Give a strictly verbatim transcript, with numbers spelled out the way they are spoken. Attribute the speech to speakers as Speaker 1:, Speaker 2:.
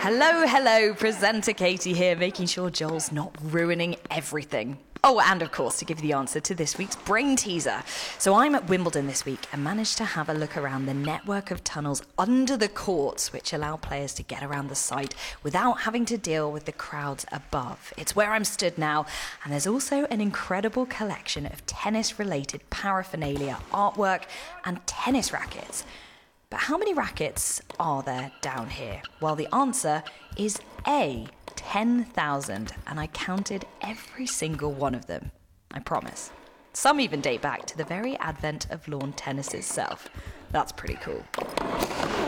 Speaker 1: Hello, hello, presenter Katie here, making sure Joel's not ruining everything. Oh, and of course, to give you the answer to this week's brain teaser. So I'm at Wimbledon this week and managed to have a look around the network of tunnels under the courts, which allow players to get around the site without having to deal with the crowds above. It's where I'm stood now, and there's also an incredible collection of tennis-related paraphernalia, artwork, and tennis rackets. But how many rackets are there down here? Well, the answer is A, ten thousand, and I counted every single one of them. I promise. Some even date back to the very advent of lawn tennis itself. That's pretty cool.